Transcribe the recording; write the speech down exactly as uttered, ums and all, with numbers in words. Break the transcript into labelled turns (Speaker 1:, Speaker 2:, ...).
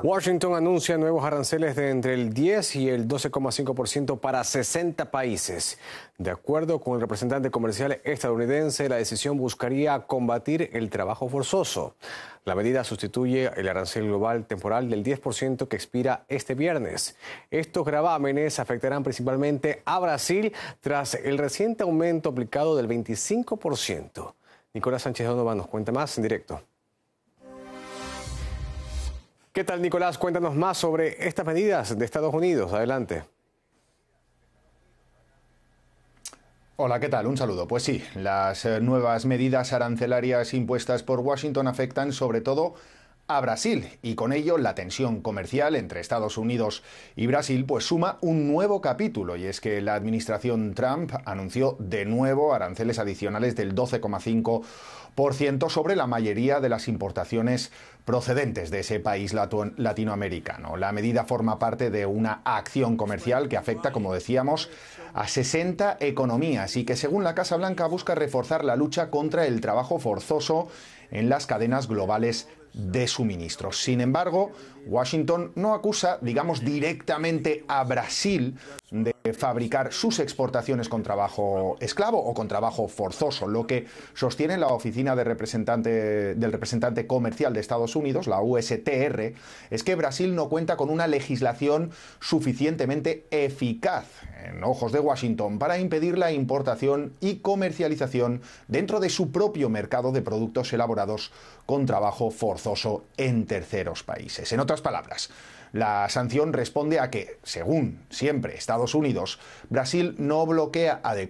Speaker 1: Washington anuncia nuevos aranceles de entre el diez y el doce coma cinco por ciento para sesenta países. De acuerdo con el representante comercial estadounidense, la decisión buscaría combatir el trabajo forzoso. La medida sustituye el arancel global temporal del diez por ciento que expira este viernes. Estos gravámenes afectarán principalmente a Brasil tras el reciente aumento aplicado del veinticinco por ciento. Nicolás Sánchez Donovan nos cuenta más en directo. ¿Qué tal, Nicolás? Cuéntanos más sobre estas medidas de Estados Unidos. Adelante.
Speaker 2: Hola, ¿qué tal? Un saludo. Pues sí, las eh, nuevas medidas arancelarias impuestas por Washington afectan sobre todo a Brasil, y con ello la tensión comercial entre Estados Unidos y Brasil pues suma un nuevo capítulo, y es que la administración Trump anunció de nuevo aranceles adicionales del doce coma cinco por ciento sobre la mayoría de las importaciones procedentes de ese país latinoamericano. La medida forma parte de una acción comercial que afecta, como decíamos, a sesenta economías y que, según la Casa Blanca, busca reforzar la lucha contra el trabajo forzoso en las cadenas globales de suministro. Sin embargo, Washington no acusa, digamos, directamente a Brasil de fabricar sus exportaciones con trabajo esclavo o con trabajo forzoso. Lo que sostiene la oficina de representante, del representante comercial de Estados Unidos, la U S T R, es que Brasil no cuenta con una legislación suficientemente eficaz, en ojos de Washington, para impedir la importación y comercialización dentro de su propio mercado de productos elaborados con trabajo forzoso en terceros países. En otras palabras, la sanción responde a que, según siempre Estados Unidos, Brasil no bloquea adecuadamente